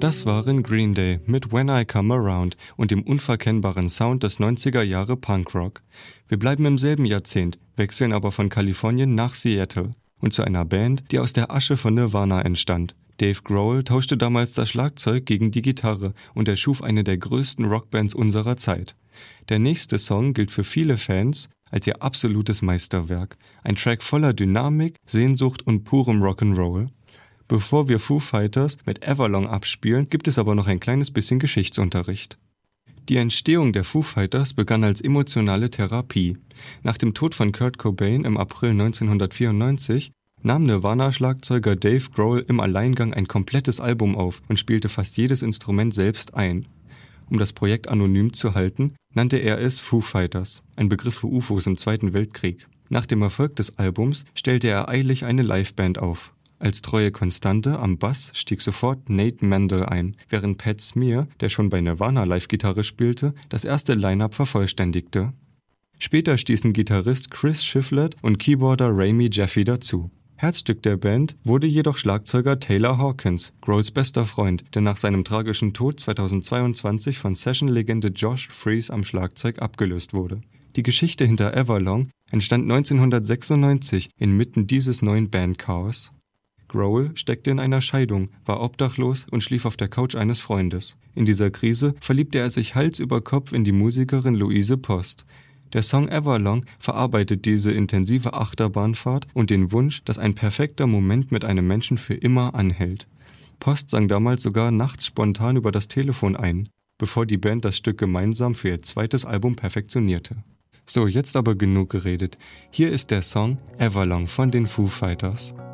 Das waren Green Day mit When I Come Around und dem unverkennbaren Sound des 90er Jahre Punkrock. Wir bleiben im selben Jahrzehnt, wechseln aber von Kalifornien nach Seattle und zu einer Band, die aus der Asche von Nirvana entstand. Dave Grohl tauschte damals das Schlagzeug gegen die Gitarre und erschuf eine der größten Rockbands unserer Zeit. Der nächste Song gilt für viele Fans als ihr absolutes Meisterwerk. Ein Track voller Dynamik, Sehnsucht und purem Rock'n'Roll. Bevor wir Foo Fighters mit Everlong abspielen, gibt es aber noch ein kleines bisschen Geschichtsunterricht. Die Entstehung der Foo Fighters begann als emotionale Therapie. Nach dem Tod von Kurt Cobain im April 1994 nahm Nirvana-Schlagzeuger Dave Grohl im Alleingang ein komplettes Album auf und spielte fast jedes Instrument selbst ein. Um das Projekt anonym zu halten, nannte er es Foo Fighters, ein Begriff für UFOs im Zweiten Weltkrieg. Nach dem Erfolg des Albums stellte er eilig eine Liveband auf. Als treue Konstante am Bass stieg sofort Nate Mendel ein, während Pat Smear, der schon bei Nirvana Live-Gitarre spielte, das erste Line-Up vervollständigte. Später stießen Gitarrist Chris Shiflett und Keyboarder Rami Jaffe dazu. Herzstück der Band wurde jedoch Schlagzeuger Taylor Hawkins, Grohls bester Freund, der nach seinem tragischen Tod 2022 von Session-Legende Josh Freese am Schlagzeug abgelöst wurde. Die Geschichte hinter Everlong entstand 1996 inmitten dieses neuen Bandchaos. Grohl steckte in einer Scheidung, war obdachlos und schlief auf der Couch eines Freundes. In dieser Krise verliebte er sich Hals über Kopf in die Musikerin Louise Post. Der Song Everlong verarbeitet diese intensive Achterbahnfahrt und den Wunsch, dass ein perfekter Moment mit einem Menschen für immer anhält. Post sang damals sogar nachts spontan über das Telefon ein, bevor die Band das Stück gemeinsam für ihr zweites Album perfektionierte. So, jetzt aber genug geredet. Hier ist der Song Everlong von den Foo Fighters.